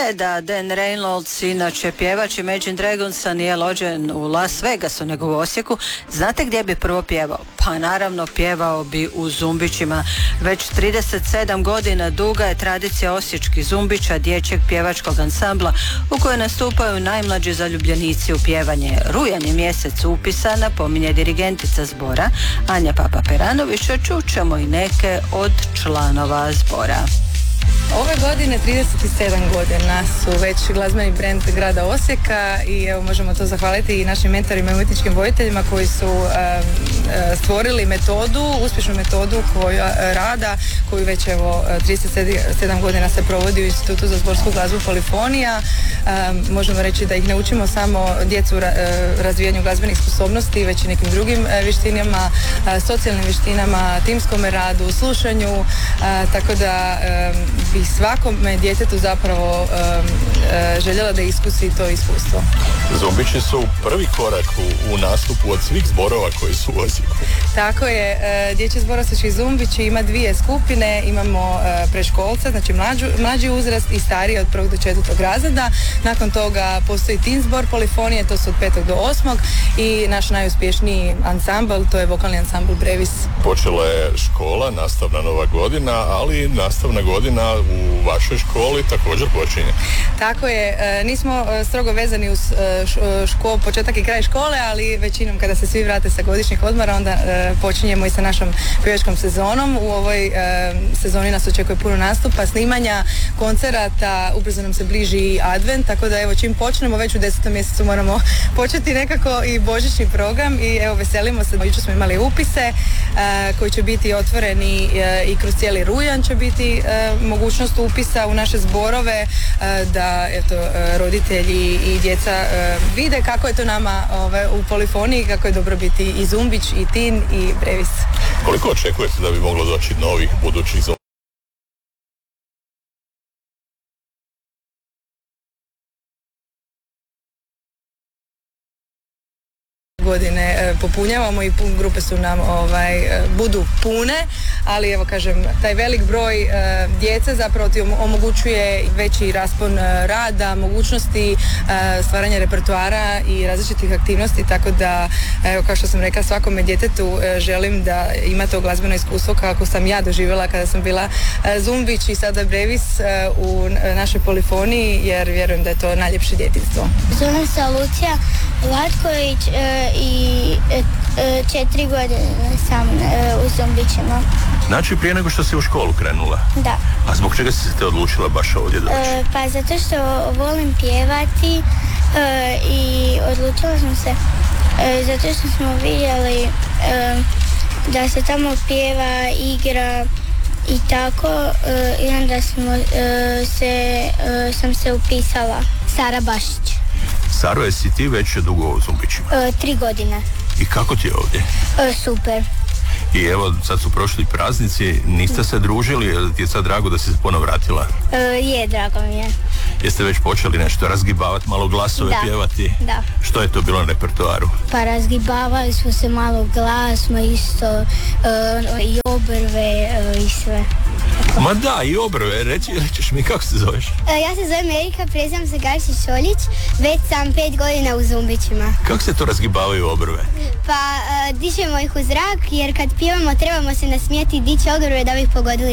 je da Dan Reynolds, inače pjevač Imagine Dragonsa, nije lođen u Las Vegasu nego u Osijeku, znate gdje bi prvo pjevao? Pa naravno pjevao bi u Zumbićima. Već 37 godina duga je tradicija osječkih Zumbića, dječjeg pjevačkog ansambla u kojoj nastupaju najmlađi zaljubljenici u pjevanje. Rujan je mjesec upisa, napominje dirigentica zbora Anja Papa-Peranović, a čućemo i neke od članova zbora. Ove godine 37 godina su već glazbeni brend grada Osijeka i evo možemo to zahvaliti i našim mentorima i umjetničkim voditeljima koji su stvorili metodu, uspješnu metodu rada koju već evo 37 godina se provodi u Institutu za zborsku glazbu Polifonija. Možemo reći da ih ne učimo samo djecu razvijanju glazbenih sposobnosti, već i nekim drugim vještinama, socijalnim vještinama, timskom radu, slušanju, tako da bi svakome djetetu zapravo željela da iskusi to iskustvo. Zumbići su prvi korak u nastupu od svih zborova koji su u Osijeku. Tako je, dječji zbor Osječki Zumbići ima dvije skupine, imamo preškolce, znači mlađi uzrast i stariji od 1. do 4. razreda. Nakon toga postoji teen zbor Polifonije, to su od 5. do 8. i naš najuspješniji ansambl, to je vokalni ansambl Brevis. Počela je škola, nastavna nova godina, ali nastavna godina u vašoj školi također počinje. Tako je, nismo strogo vezani uz početak i kraj škole, ali većinom kada se svi vrate sa godišnjih odmora, onda počinjemo i sa našom pjevačkom sezonom. U ovoj sezoni nas očekuje puno nastupa, snimanja, koncerata, ubrzo nam se bliži i advent, tako da evo čim počnemo, već u 10. mjesecu moramo početi nekako i božićni program i evo veselimo se. Jučer smo imali upise koji će biti otvoreni i kroz cijeli rujan će biti mogućnost upisa u naše zborove, da eto, roditelji i djeca vide kako je to nama u Polifoniji, kako je dobro biti i Zumbić, i Tin, i Brevis. Koliko očekujete da bi moglo doći novih budućih Zumbića? Godine popunjavamo i grupe su nam budu pune, ali evo kažem, taj velik broj djece zapravo ti omogućuje veći raspon rada, mogućnosti stvaranja repertoara i različitih aktivnosti, tako da evo kao što sam rekla, svakome djetetu želim da ima to glazbeno iskustvo kako sam ja doživjela kada sam bila Zumbić i sada Brevis u našoj Polifoniji, jer vjerujem da je to najljepše djetinjstvo. Zovem se Lucija Latković i 4 godine sam u Zumbićima. Znači prije nego što si u školu krenula? Da. A zbog čega si se odlučila baš ovdje doći? Pa zato što volim pjevati i odlučila sam se zato što smo vidjeli da se tamo pjeva, igra i tako i onda sam se upisala. Sara Bašić. Saro, jesi ti već dugo u Zumbićima? 3 godine. I kako ti je ovdje? Super. I evo, sad su prošli praznici, niste se družili, je ti je sad drago da si se ponovo vratila? Je, drago mi je. Jeste već počeli nešto razgibavati, malo glasove pjevati? Da. Što je to bilo na repertoaru? Pa razgibavali smo se malo glasno, isto i obrve i sve. Ma da, i obrve, rećeš mi kako se zoveš? Ja se zovem Erika, prezivam se Garšić-Šoljić, već sam 5 godina u Zumbićima. Kako se to razgibavaju obrve? Pa dižemo ih u zrak, jer kad pjevamo trebamo se nasmijeti i dići obrve da bi ih pogodili